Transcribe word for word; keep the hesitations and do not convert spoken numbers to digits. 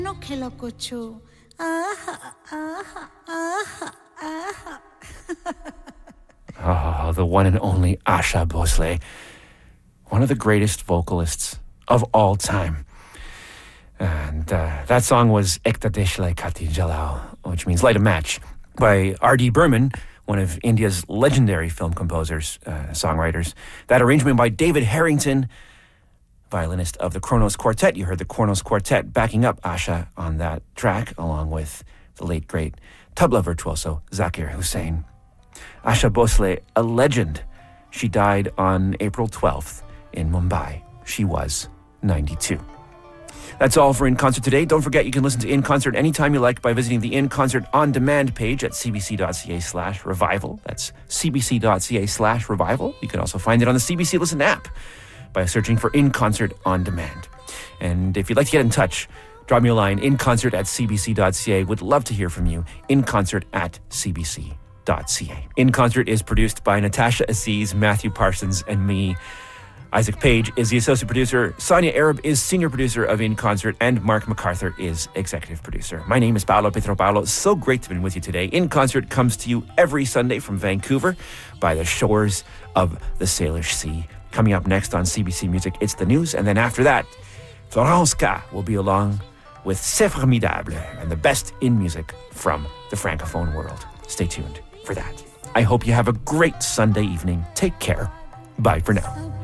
No খেলো করছো আহা আহা আহা আহা Oh, the one and only Asha Bhosle, one of the greatest vocalists of all time. And uh, that song was Ekta Deshle Kati Jalao, which means Light a Match, by R D Burman, one of India's legendary film composers, uh, songwriters. That arrangement by David Harrington, violinist of the Kronos Quartet. You heard the Kronos Quartet backing up Asha on that track, along with the late, great tabla virtuoso Zakir Hussain. Asha Bhosle, a legend. She died on April twelfth in Mumbai. She was ninety-two. That's all for In Concert today. Don't forget you can listen to In Concert anytime you like by visiting the In Concert On Demand page at cbc.ca slash revival. That's cbc.ca slash revival. You can also find it on the C B C Listen app by searching for In Concert On Demand. And if you'd like to get in touch, drop me a line, inconcert at cbc.ca. Would love to hear from you. Inconcert at cbc.ca. In Concert is produced by Natasha Aziz, Matthew Parsons, and me. Isaac Page is the associate producer. Sonia Arab is senior producer of In Concert, and Mark MacArthur is executive producer. My name is Paolo Petro Paolo. So great to be with you today. In Concert comes to you every Sunday from Vancouver by the shores of the Salish Sea. Coming up next on C B C Music, it's the news, and then after that, Florence K will be along with C'est Formidable and the best in music from the Francophone world. Stay tuned for that. I hope you have a great Sunday evening. Take care. Bye for now.